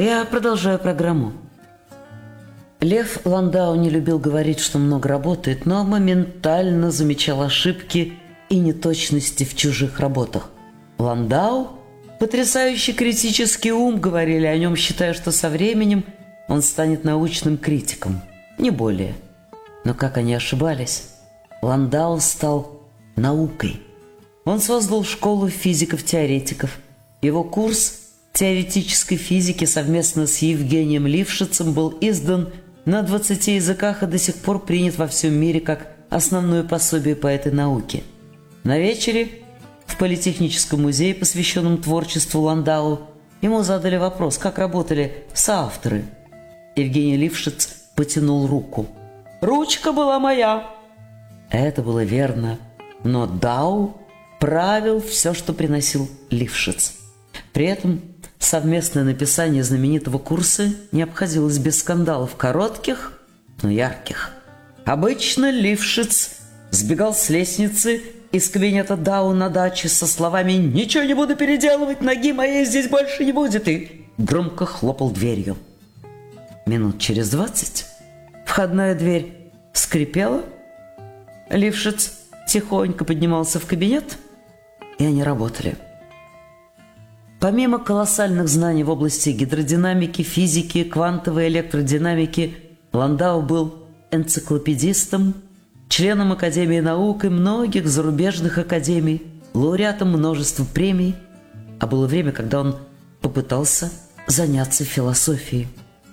Я продолжаю программу. Лев Ландау не любил говорить, что много работает, но моментально замечал ошибки и неточности в чужих работах. Ландау – потрясающий критический ум, говорили о нем, считая, что со временем он станет научным критиком, не более. Но как они ошибались? Ландау стал наукой. Он создал школу физиков-теоретиков. Его курс теоретической физики совместно с Евгением Лившицем был издан на 20 языках и до сих пор принят во всем мире как основное пособие по этой науке. На вечере в Политехническом музее, посвященном творчеству Ландау, ему задали вопрос, как работали соавторы. Евгений Лившиц потянул руку. «Ручка была моя!» Это было верно, но Дау правил все, что приносил Лившиц. При этом совместное написание знаменитого курса не обходилось без скандалов коротких, но ярких. Обычно Лившиц сбегал с лестницы из кабинета Дау на даче со словами «Ничего не буду переделывать, ноги моей здесь больше не будет» и громко хлопал дверью. Минут через 20 входная дверь скрипела, Лившиц тихонько поднимался в кабинет, и они работали. Помимо колоссальных знаний в области гидродинамики, физики, квантовой электродинамики, Ландау был энциклопедистом, членом Академии наук и многих зарубежных академий, лауреатом множества премий, а было время, когда он попытался заняться философией.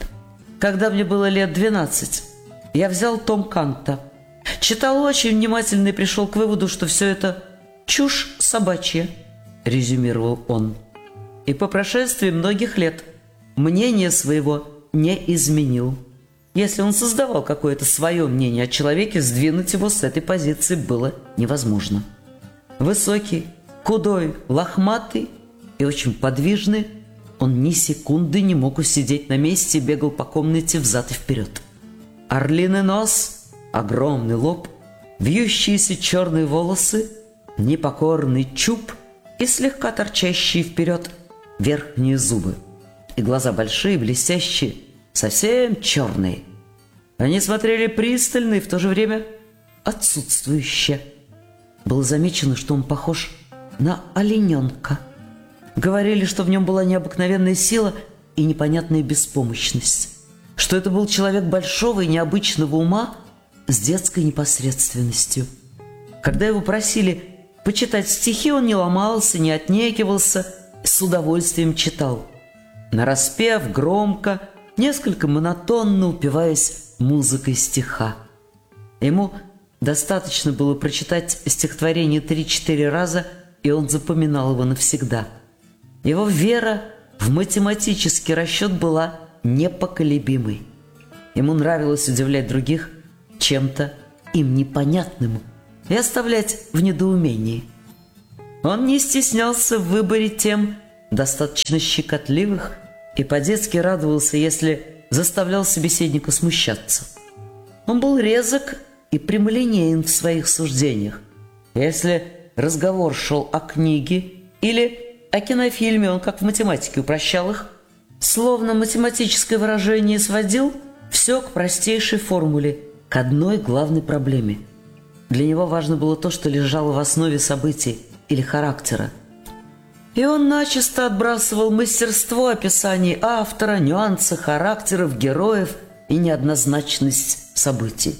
Когда мне было лет 12, я взял том Канта, читал очень внимательно и пришел к выводу, что все это чушь собачья, резюмировал он. И по прошествии многих лет мнение своего не изменил. Если он создавал какое-то свое мнение о человеке, сдвинуть его с этой позиции было невозможно. Высокий, худой, лохматый и очень подвижный, он ни секунды не мог усидеть на месте и бегал по комнате взад и вперед. Орлиный нос, огромный лоб, вьющиеся черные волосы, непокорный чуб и слегка торчащие вперед верхние зубы. И глаза большие, блестящие, совсем черные. Они смотрели пристально и в то же время отсутствующе. Было замечено, что он похож на олененка. Говорили, что в нем была необыкновенная сила и непонятная беспомощность. Что это был человек большого и необычного ума с детской непосредственностью. Когда его просили почитать стихи, он не ломался, не отнекивался, с удовольствием читал. Нараспев, громко, несколько монотонно упиваясь музыкой стиха. Ему достаточно было прочитать стихотворение 3-4 раза, и он запоминал его навсегда. Его вера в математический расчет была непоколебимой. Ему нравилось удивлять других чем-то им непонятным и оставлять в недоумении. Он не стеснялся в выборе тем достаточно щекотливых и по-детски радовался, если заставлял собеседника смущаться. Он был резок и прямолинеен в своих суждениях. Если разговор шел о книге или о кинофильме, он, как в математике, упрощал их, словно математическое выражение сводил все к простейшей формуле, к одной главной проблеме. Для него важно было то, что лежало в основе событий или характера. И он начисто отбрасывал мастерство описаний автора, нюансы характеров, героев и неоднозначность событий.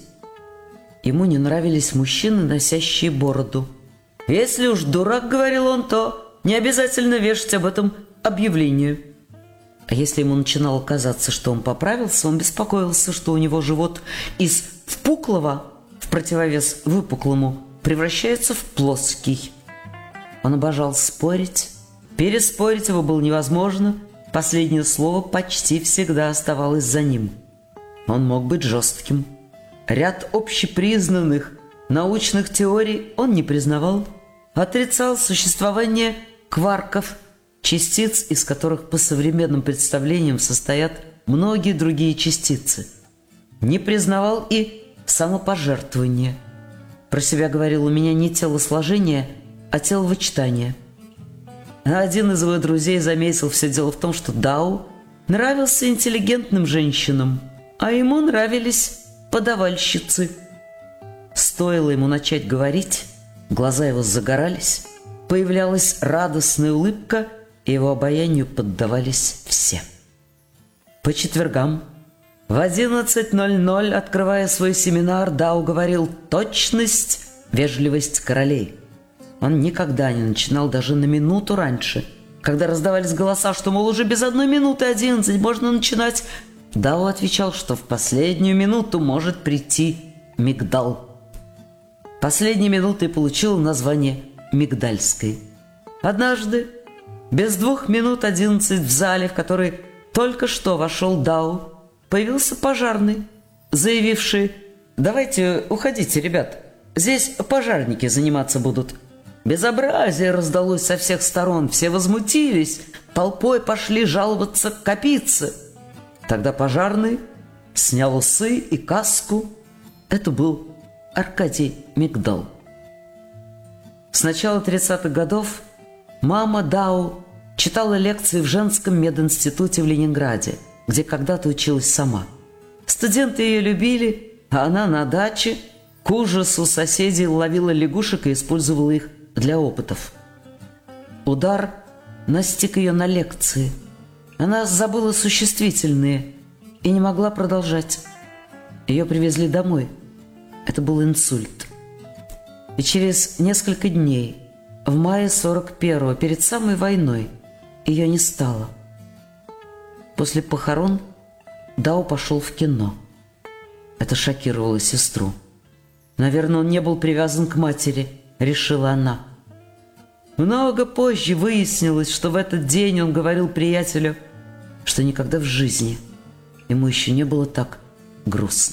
Ему не нравились мужчины, носящие бороду. «Если уж дурак, — говорил он, — то не обязательно вешать об этом объявление». А если ему начинало казаться, что он поправился, он беспокоился, что у него живот из впуклого, в противовес выпуклому, превращается в плоский. Он обожал спорить. Переспорить его было невозможно. Последнее слово почти всегда оставалось за ним. Он мог быть жестким. Ряд общепризнанных научных теорий он не признавал. Отрицал существование кварков, частиц, из которых по современным представлениям состоят многие другие частицы. Не признавал и самопожертвование. Про себя говорил: у меня не телосложение, а теловычитание. Один из его друзей заметил: все дело в том, что Дау нравился интеллигентным женщинам, а ему нравились подавальщицы. Стоило ему начать говорить, глаза его загорались, появлялась радостная улыбка, и его обаянию поддавались все. По четвергам в 11:00, открывая свой семинар, Дао говорил «Точность, вежливость королей». Он никогда не начинал даже на минуту раньше. Когда раздавались голоса, что, мол, уже без 1:11 можно начинать, Дао отвечал, что в последнюю минуту может прийти мигдал. Последней минутой получил название мигдальской. Однажды, без 2:11 в зале, в который только что вошел Дао, появился пожарный, заявивший: «Давайте уходите, ребят, здесь пожарники заниматься будут». Безобразие раздалось со всех сторон, все возмутились, толпой пошли жаловаться Капице. Тогда пожарный снял усы и каску. Это был Аркадий Мигдал. С начала 30-х годов мама Дао читала лекции в женском мединституте в Ленинграде, где когда-то училась сама. Студенты ее любили, а она на даче к ужасу соседей ловила лягушек и использовала их для опытов. Удар настиг ее на лекции. Она забыла существительные и не могла продолжать. Ее привезли домой. Это был инсульт. И через несколько дней, в мае 41-го, перед самой войной, ее не стало. После похорон Дао пошел в кино. Это шокировало сестру. Наверное, он не был привязан к матери, решила она. Много позже выяснилось, что в этот день он говорил приятелю, что никогда в жизни ему еще не было так грустно.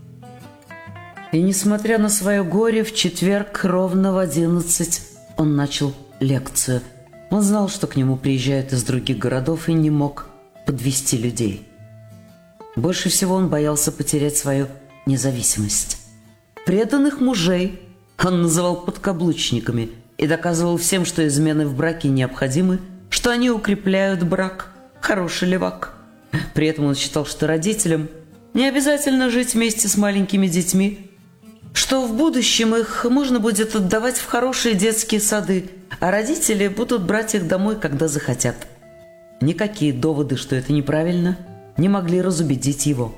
И несмотря на свое горе, в четверг ровно в 11 он начал лекцию. Он знал, что к нему приезжают из других городов, и не мог подвести людей. Больше всего он боялся потерять свою независимость. Преданных мужей он называл подкаблучниками и доказывал всем, что измены в браке необходимы, что они укрепляют брак, хороший левак. При этом он считал, что родителям не обязательно жить вместе с маленькими детьми, что в будущем их можно будет отдавать в хорошие детские сады, а родители будут брать их домой, когда захотят. Никакие доводы, что это неправильно, не могли разубедить его.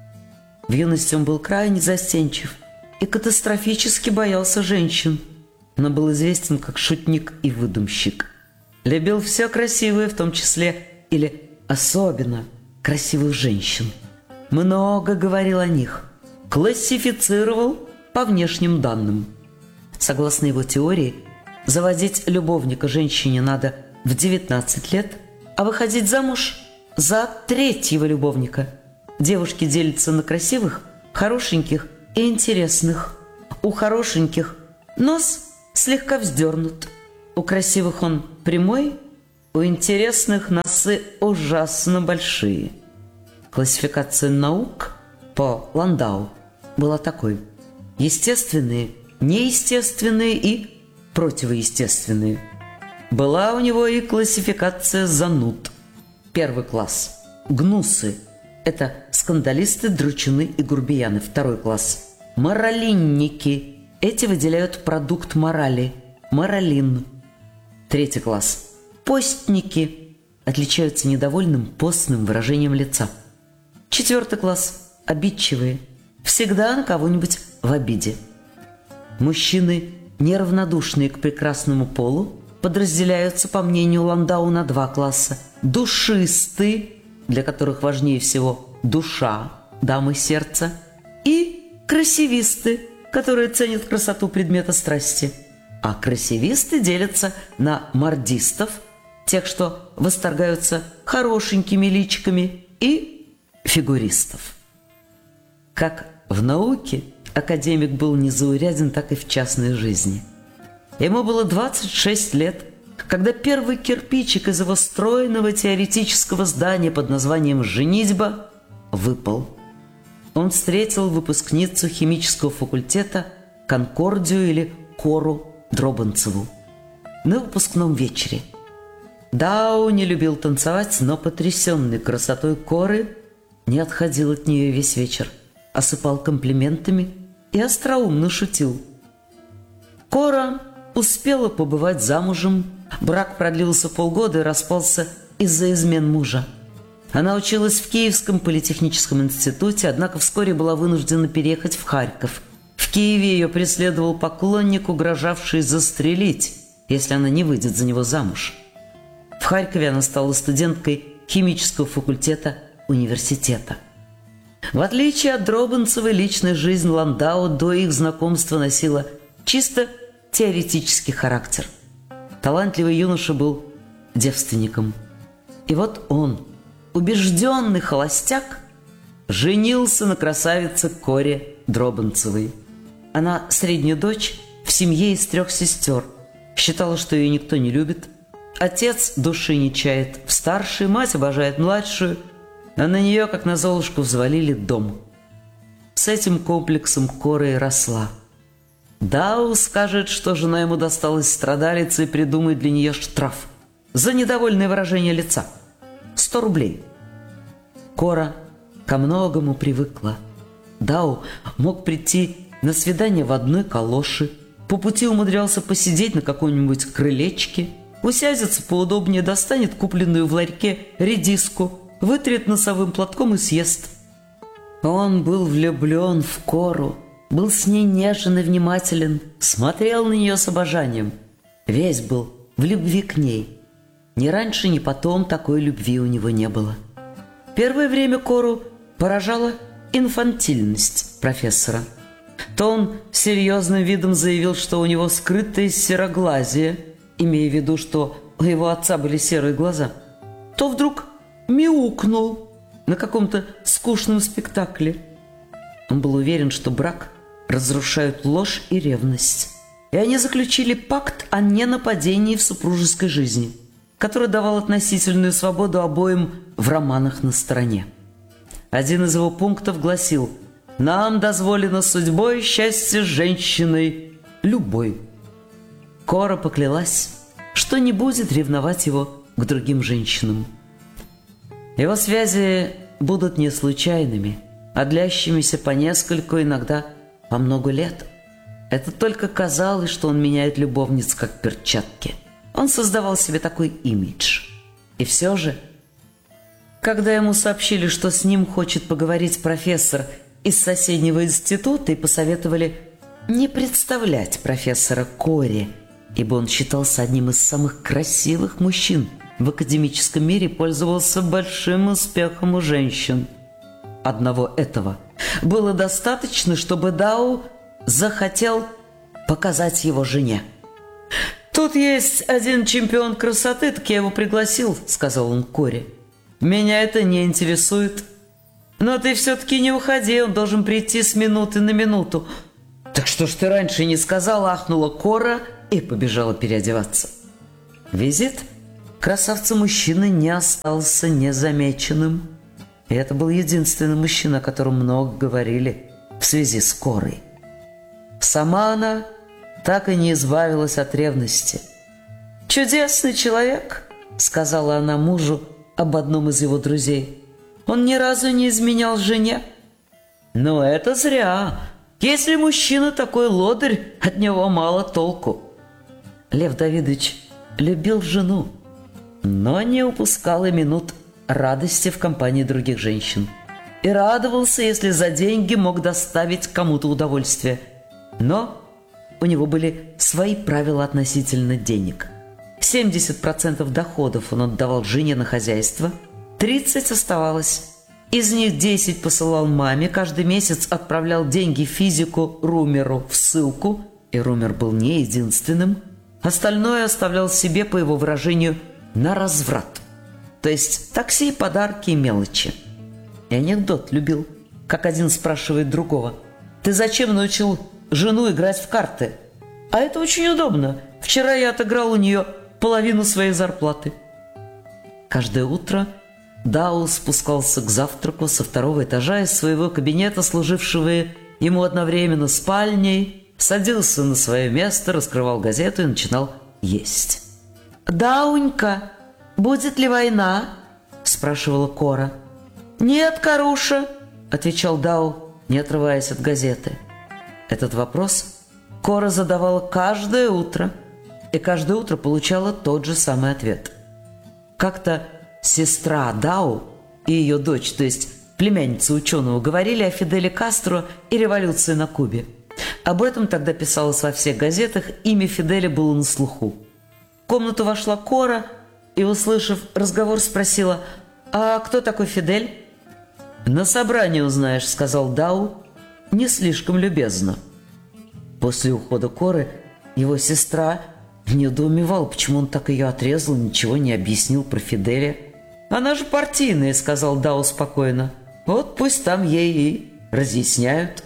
В юности он был крайне застенчив и катастрофически боялся женщин, но был известен как шутник и выдумщик. Любил все красивое, в том числе или особенно красивых женщин. Много говорил о них, классифицировал по внешним данным. Согласно его теории, заводить любовника женщине надо в 19 лет, а выходить замуж за третьего любовника. Девушки делятся на красивых, хорошеньких и интересных. У хорошеньких нос слегка вздернут, у красивых он прямой, у интересных носы ужасно большие. Классификация наук по Ландау была такой: естественные, неестественные и противоестественные. Была у него и классификация зануд. Первый класс – гнусы. Это скандалисты, дручуны и грубияны. Второй класс – моралинники. Эти выделяют продукт морали – моралин. Третий класс – постники. Отличаются недовольным постным выражением лица. Четвертый класс – обидчивые. Всегда на кого-нибудь в обиде. Мужчины, неравнодушные к прекрасному полу, подразделяются, по мнению Ландау, на два класса. Душистые, для которых важнее всего душа, дамы сердца, и красивисты, которые ценят красоту предмета страсти. А красивисты делятся на мордистов, тех, что восторгаются хорошенькими личиками, и фигуристов. Как в науке академик был незауряден, так и в частной жизни. Ему было 26 лет, когда первый кирпичик из его стройного теоретического здания под названием «Женитьба» выпал. Он встретил выпускницу химического факультета Конкордию или Кору Дробанцеву на выпускном вечере. Дао не любил танцевать, но потрясенный красотой Коры не отходил от нее весь вечер, осыпал комплиментами и остроумно шутил. Кора успела побывать замужем, брак продлился полгода и распался из-за измен мужа. Она училась в Киевском политехническом институте, однако вскоре была вынуждена переехать в Харьков. В Киеве ее преследовал поклонник, угрожавший застрелить, если она не выйдет за него замуж. В Харькове она стала студенткой химического факультета университета. В отличие от Дробанцевой, личная жизнь Ландау до их знакомства носила чисто теоретический характер. Талантливый юноша был девственником. И вот он, убежденный холостяк, женился на красавице Коре Дробанцевой. Она средняя дочь в семье из 3 сестер, считала, что ее никто не любит. Отец души не чает в старшей, мать обожает младшую, а на нее, как на Золушку, взвалили дом. С этим комплексом Кора и росла. Дао скажет, что жена ему досталась страдалица, и придумает для нее штраф за недовольное выражение лица. 100 рублей. Кора ко многому привыкла. Дао мог прийти на свидание в одной калоши, по пути умудрялся посидеть на каком-нибудь крылечке, усядется поудобнее, достанет купленную в ларьке редиску, вытрет носовым платком и съест. Он был влюблен в Кору, был с ней нежен и внимателен, смотрел на нее с обожанием. Весь был в любви к ней. Ни раньше, ни потом такой любви у него не было. Первое время Кору поражала инфантильность профессора. То он серьезным видом заявил, что у него скрытое сероглазие, имея в виду, что у его отца были серые глаза, то вдруг мяукнул на каком-то скучном спектакле. Он был уверен, что брак разрушают ложь и ревность, и они заключили пакт о ненападении в супружеской жизни, который давал относительную свободу обоим в романах на стороне. Один из его пунктов гласил: «Нам дозволено судьбой счастье с женщиной любой». Кора поклялась, что не будет ревновать его к другим женщинам. Его связи будут не случайными, а длящимися по нескольку, иногда по много лет. Это только казалось, что он меняет любовниц как перчатки. Он создавал себе такой имидж. И все же, когда ему сообщили, что с ним хочет поговорить профессор из соседнего института, и посоветовали не представлять профессора Коре, ибо он считался одним из самых красивых мужчин в академическом мире, пользовался большим успехом у женщин. Одного этого было достаточно, чтобы Дао захотел показать его жене. «Тут есть один чемпион красоты, так я его пригласил», — сказал он Коре. «Меня это не интересует. Но ты все-таки не уходи, он должен прийти с минуты на минуту». «Так что ж ты раньше не сказала?» — ахнула Кора и побежала переодеваться. Визит красавца-мужчины не остался незамеченным. И это был единственный мужчина, о котором много говорили в связи с Корой. Сама она так и не избавилась от ревности. «Чудесный человек», — сказала она мужу об одном из его друзей. «Он ни разу не изменял жене». «Но это зря. Если мужчина такой лодырь, от него мало толку». Лев Давидович любил жену, но не упускал и минут радости в компании других женщин. И радовался, если за деньги мог доставить кому-то удовольствие. Но у него были свои правила относительно денег. 70% доходов он отдавал жене на хозяйство, 30% оставалось. Из них 10 посылал маме, каждый месяц отправлял деньги физику Румеру в ссылку, и Румер был не единственным. Остальное оставлял себе, по его выражению, на разврат. То есть такси, подарки и мелочи. И анекдот любил, как один спрашивает другого: «Ты зачем научил жену играть в карты?» «А это очень удобно. Вчера я отыграл у нее половину своей зарплаты». Каждое утро Дао спускался к завтраку со 2-го этажа из своего кабинета, служившего ему одновременно спальней, садился на свое место, раскрывал газету и начинал есть. «Даунька!» будет ли война?» – спрашивала Кора. «Нет, Каруша», – отвечал Дау, не отрываясь от газеты. Этот вопрос Кора задавала каждое утро, и каждое утро получала тот же самый ответ. Как-то сестра Дау и ее дочь, то есть племянница ученого, говорили о Фиделе Кастро и революции на Кубе. Об этом тогда писалось во всех газетах, имя Фиделя было на слуху. В комнату вошла Кора и, услышав разговор, спросила: «А кто такой Фидель?» «На собрании узнаешь», — сказал Дау, не слишком любезно. После ухода Коры его сестра недоумевала, почему он так ее отрезал, ничего не объяснил про Фиделя. «Она же партийная», — сказал Дау спокойно. «Вот пусть там ей и разъясняют».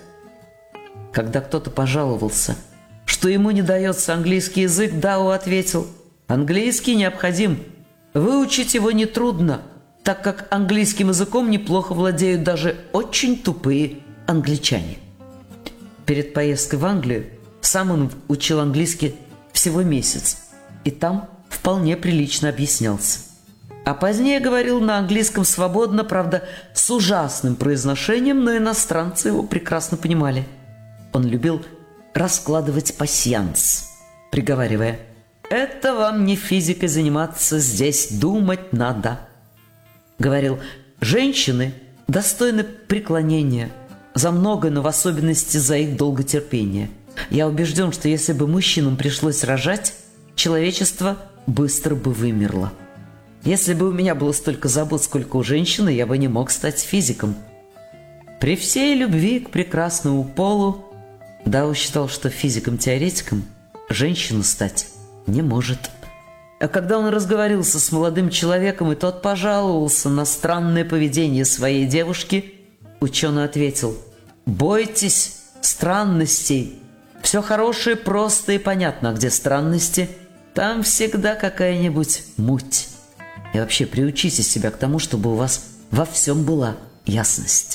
Когда кто-то пожаловался, что ему не дается английский язык, Дау ответил: «Английский необходим. Выучить его нетрудно, так как английским языком неплохо владеют даже очень тупые англичане». Перед поездкой в Англию сам он учил английский всего месяц, и там вполне прилично объяснялся. А позднее говорил на английском свободно, правда, с ужасным произношением, но иностранцы его прекрасно понимали. Он любил раскладывать пасьянс, приговаривая: «Это вам не физикой заниматься, здесь думать надо». Говорил: «Женщины достойны преклонения за многое, но в особенности за их долготерпение. Я убежден, что если бы мужчинам пришлось рожать, человечество быстро бы вымерло. Если бы у меня было столько забот, сколько у женщины, я бы не мог стать физиком». При всей любви к прекрасному полу Дау считал, что физиком-теоретиком женщина стать не может. А когда он разговорился с молодым человеком, и тот пожаловался на странное поведение своей девушки, ученый ответил: «Бойтесь странностей. Все хорошее просто и понятно, а где странности, там всегда какая-нибудь муть. И вообще приучите себя к тому, чтобы у вас во всем была ясность».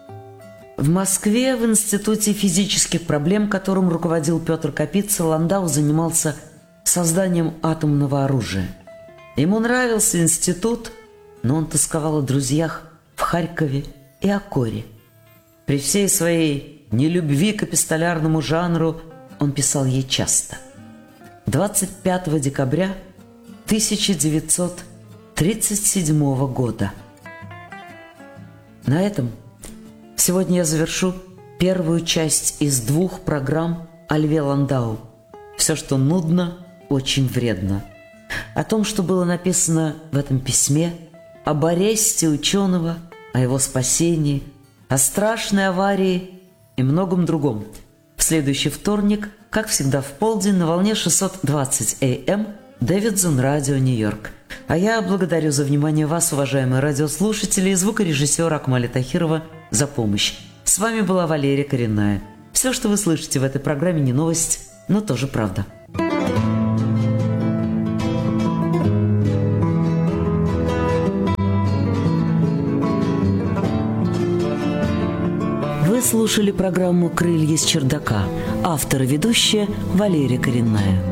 В Москве в Институте физических проблем, которым руководил Петр Капица, Ландау занимался созданием атомного оружия. Ему нравился институт, но он тосковал о друзьях в Харькове и о Коре. При всей своей нелюбви к эпистолярному жанру он писал ей часто. 25 декабря 1937 года. На этом сегодня я завершу первую часть из 2 программ о Льве Ландау. «Все, что нудно, очень вредно». О том, что было написано в этом письме, об аресте ученого, о его спасении, о страшной аварии и многом другом. В следующий вторник, как всегда в полдень, на волне 620 АМ, Дэвидсон, Радио Нью-Йорк. А я благодарю за внимание вас, уважаемые радиослушатели, и звукорежиссера Акмаля Тахирова за помощь. С вами была Валерия Коренная. Все, что вы слышите в этой программе, не новость, но тоже правда. Вы слушали программу «Крылья с чердака». Автор и ведущая Валерия Коренная.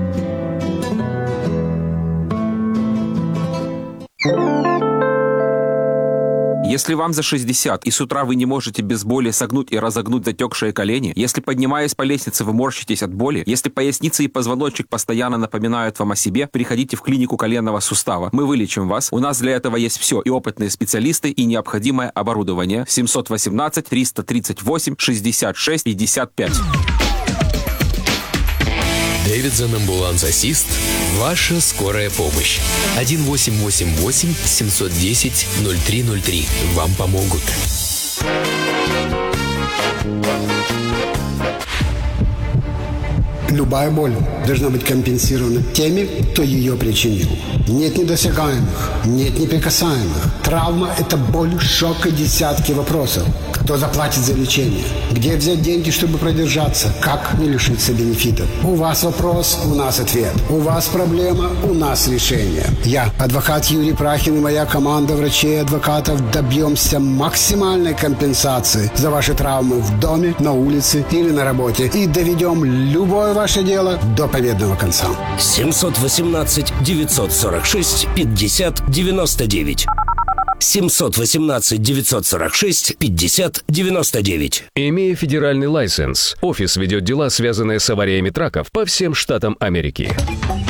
Если вам за 60 и с утра вы не можете без боли согнуть и разогнуть затекшие колени, если, поднимаясь по лестнице, вы морщитесь от боли, если поясница и позвоночник постоянно напоминают вам о себе, приходите в клинику коленного сустава. Мы вылечим вас. У нас для этого есть все: и опытные специалисты, и необходимое оборудование. 718-338-66-55. Дэвидсон Амбуланс-Ассист. Ваша скорая помощь. 1888-710-0303. Вам помогут. Любая боль должна быть компенсирована теми, кто ее причинил. Нет недосягаемых, нет неприкасаемых. Травма – это боль, шок и десятки вопросов. Кто заплатит за лечение? Где взять деньги, чтобы продержаться? Как не лишиться бенефитов? У вас вопрос, у нас ответ. У вас проблема, у нас решение. Я, адвокат Юрий Прахин, и моя команда врачей и адвокатов добьемся максимальной компенсации за ваши травмы в доме, на улице или на работе. И доведем любое ваше дело до победного конца. 718-940 946 50 99. 718 946 50 99. Имея федеральный лайсенс, офис ведет дела, связанные с авариями траков по всем штатам Америки.